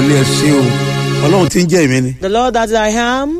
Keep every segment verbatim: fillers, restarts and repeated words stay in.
ní ẹ ṣé o Ọlọ́run tí ń jẹ́ èmi ni. The Lord that I am.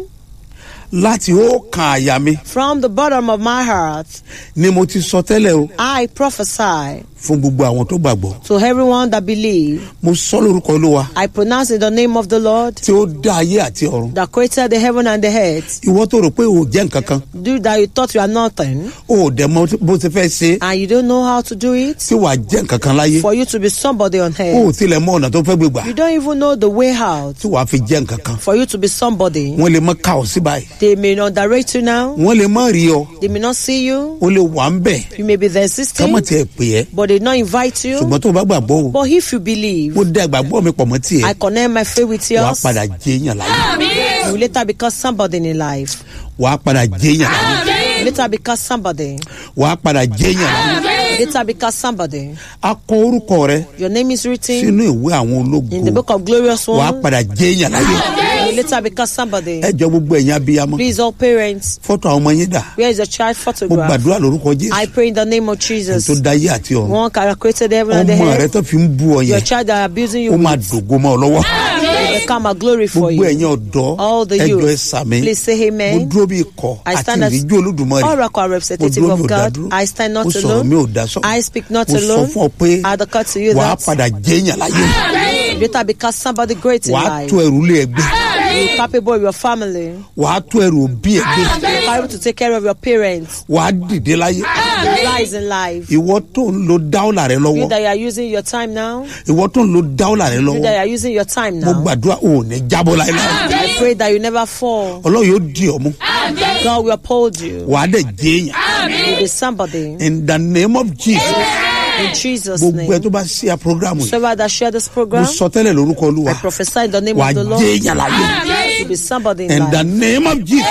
Láti ó kan àyà mi. From the bottom of my heart. Ni mo ti sọ tẹ́lẹ̀ o. I prophesy. Fún gbogbo àwọn tó gbàgbọ́. To everyone that believe. Mo sọ lórúkọ Olúwa. I pronounce in the name of the Lord. Tí ó dá ayé àti ọ̀run. That created the heaven and the earth. Ìwọ tó rò pé o jẹ́ nǹkan kan. Do that you thought you are nothing. O dẹ̀ mọ̀ bó ti fẹ́ ṣe. And you don't know how to do it. Tí wàá jẹ́ nǹkan kan láyé. For you to be somebody on earth. O tilẹ̀ mọ̀ ọ̀nà tó fẹ́ gbé gbà. You don't even know the way out. Tí wàá fi jẹ́ nǹkan kan. For you to be somebody. Wọ́n lè mọ ká ọ sí báyìí. They may not direct you now. Wọ́n lè mọ rí ọ. They may not see you. O lè wà ń bẹ̀. You may be there existing. Ká mọ̀ tiẹ̀ pè ẹ́. But they not invite you. Ṣùgbọ́n tó o bá gbàgbọ́ o. But if you believe. Mo dá ìgbàgbọ́ mi pọ̀ mọ́ tiẹ̀. I connect my faith with yours. Wàá padà jẹ́ èèyàn láyé. You will later become somebody in life. Wàá padà jẹ́ èèyàn láyé. You later become somebody. Wàá padà jẹ́ èèyàn láyé. You later become somebody. A kọ orúkọ rẹ. Your name is written. Sínú ìwé àwọn ológo. In the book of glorious ones. Wàá padà jẹ́ èèyàn láyé. You later become somebody. Ẹ jọ gbogbo ẹ̀yin abiyamọ. Please, all parents. Fọ́tò àwọn ọmọ yín dà. Where is your child photograph? Mo gbàdúrà lórúkọ Jésù. I pray in the name of Jesus. Ẹni tó dá ayé àti ọ̀run. One that created heaven and the Ọmọ rẹ earth. tó fi ń bú ọ yẹn. Your child that are abusing you Ó máa with. dògo mọ́ ọ lọ́wọ́. Will become a glory for Gbogbo you. ẹ̀yin ọ̀dọ́. All the Ẹ jọ ẹ youth. sàmì. Please say amen. Mo dúró bí ikọ̀ I àti stand as ìríjú Olódùmarè. oracle representative Mo dúró of mi ò dá God. dúró. I stand not Mo sọ̀rọ̀ mi alone. ò dá sọ̀rọ̀. I speak not Mo sọ alone. fún ọ pé I declare to you wàá that padà jẹ́ èèyàn láyé. you later become somebody great in Wàá life. tó ẹrù lé ẹgbẹ́. You're capable of your family. Wàá tó ẹrù òbí ẹgbẹ́. You're capable to take care of your parents. Wàá dìde láyé. You rise in life. Ìwọ tó ń lo dáúlà rẹ You lọ́wọ́. that you are using your time now. Ìwọ tó ń lo dáúlà rẹ You that you lọ́wọ́. are using your time Mo now. gbàdúrà ò ní jábọ́ láéláé. I pray that you never fall. Ọlọ́run yóò di ọmú. God will uphold you. Wàá dẹ̀ jẹ́ èèyàn. You'll be somebody. In the name of Jesus. In Jesus' Gbogbo ẹ name. tó bá ṣí a programu yìí. So that share this Mo program. sọ tẹ́lẹ̀ lórúkọ Olúwa. I prophesy in the name Wàá of the Lord. jẹ́ èèyàn láyé. You'll be somebody in In the life. name of Jesus.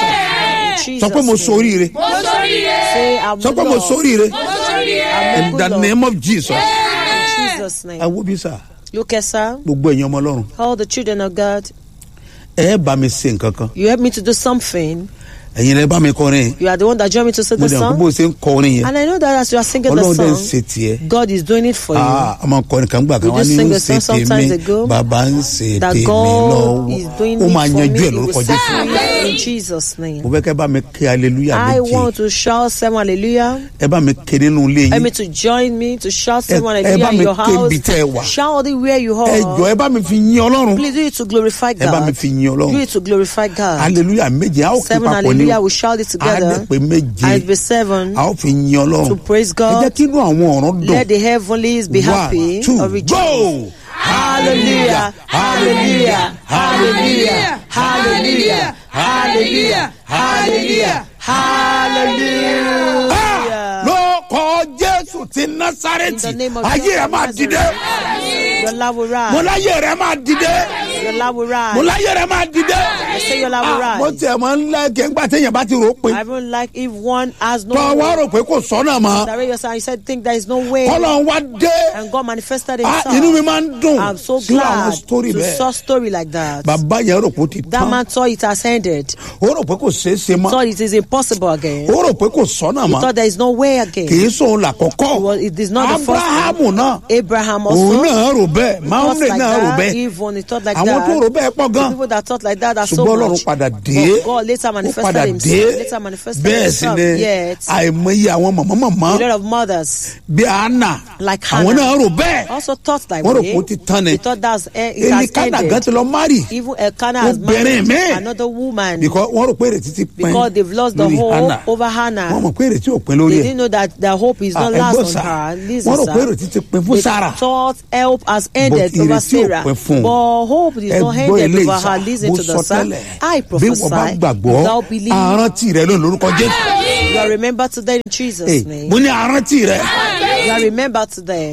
In Sọ pé mo Jesus' sọ name. oríire. Say, I'm Sọ pé good mo Lord. sọ oríire. I'm In good the Lord. name of Jesus. In Jesus' name. Ẹ wo bí sà. Look at sir. Gbogbo ẹ̀yin ọmọ Ọlọ́run. All the children of God. Ẹ bá mi ṣe nǹkan kan. You help me to do something. Ẹ̀yin lẹ bá mi kọrin. You are the one that joined me to sing Mo the dẹ̀ kó song. bó ṣe ń kọrin yẹn. And I know that as you are singing the Ọlọ́run dẹ̀ ń song, ṣe tiẹ̀. God is doing it for you. Ah, ọmọ kọrin kan gbà kan We wá just ní sang ó a ṣe song sometimes tèmi. ago Bàbá ń ṣe That tèmi God lọ́wọ́. is doing Ó it máa for yanjú me. ẹ̀ He will lórúkọ set Jésù. me in Jesus' name. Mo fẹ́ kẹ́ bá mi ké hallelujah I méje. want to shout seven hallelujah. Ẹ bá mi ké nínú ilé Help me yín. to join me to shout Ẹ- seven ẹ hallelujah bá in mi your ké house. ibi tẹ́ ẹ wà. Shout it where you Ẹ jọ̀ọ́ are. ẹ bá mi fi yìn Ọlọ́run. Please do it to glorify Ẹ bá mi God. fi yìn Do Ọlọ́run. it to glorify God. Hallelujah méje a ó kí Seven papọ̀ ní hallelujah, o. we shout it A together. dẹ̀ pé méje. And it be seven A ó fi yìn Ọlọ́run. to praise Ẹ jẹ́ God. kí inú àwọn ọ̀run dùn. Let the heavenlies be happy One, two, or rejoice. go! Hallelujah, hallelujah, hallelujah, hallelujah, hallelujah, hallelujah, hallelujah. Lórúkọ Jésù ti In the Násárẹ́tì, name of ayé rẹ̀ Jesus máa of dìde. Nazareth, your love will Mo rise. láyé rẹ̀ máa dìde. Your love will Mo rise. láyé rẹ̀ máa dìde. I say your love will Ah, Mo rise. tiẹ̀ máa ń lẹ́kẹ̀ẹ́ ńgbà téèyàn bá ti rò ó pé. I don't like if one has no Tọ́ wá way. rò pé kò sọ́nà mọ́. Direct yourself. You said think there is no way. Kọ́lọ́n wá dé. And God manifested Ah, himself. Inú mi máa ń dùn. I'm so Sí àwọn glad story to bẹ́ẹ̀. saw story like that. Bàbá yẹn rò pé ó ti That tán. man thought it has ended. Ó rò pé kò ṣeé ṣe mọ́. Thought it is impossible again. Ó rò pé kò sọ́nà He mọ́. thought there is no way Kì again. í sóhun làkọ́kọ́. It was- it is not the first time. Ábúráhámù náà. Abraham Òun also náà rò bẹ́ẹ̀. thought Máúndé like náà rò that. bẹ́ẹ̀. Even he thought like Àwọn tó rò that. bẹ́ẹ̀ pọ̀ The gan. people that thought like that are so Ṣùgbọ́n Ọlọ́run much. padà dé. But God later Ó manifested padà himself. dé. Later manifested Bẹ́ẹ̀ sì himself. ni Yet àìmọye àwọn mọ̀mọ́-mọ̀mọ́ a lot of mothers bí Anna. like Àwọn Hannah náà rò bẹ́ẹ̀. also thought like Wọ́n rò way. pé ó ti tán ni. They thought that's eh, it has Elikana gan ended. ti lọ márì. Even Elkanah has Obìnrin married mi. another woman Because wọ́n rò pé ìrètí ti pin because they've lost the lórí hope Hannah. over Wọ́n Hannah. mọ̀ pé ìrètí ò pin lórí They ẹ̀. didn't know that the hope is not Ah, last ẹgbọ́n on sà. her. Listen, Wọ́n rò pé sir. ìrètí ti pin fún They Sarah. thought help has ended But over ìrètí ò Sarah. pin fún. But hope is not Ẹgbọ́n ended ilé over ìsà. her. Listen Mo to the sọ son. tẹ́lẹ̀. I Bí prophesy wọ́n bá gbàgbọ́, without belief. àrántí rẹ̀ ló lórúkọ Jésù. You are remembered today in Jesus' Hey, name. Mo ní àrántí rẹ̀. You are remembered today.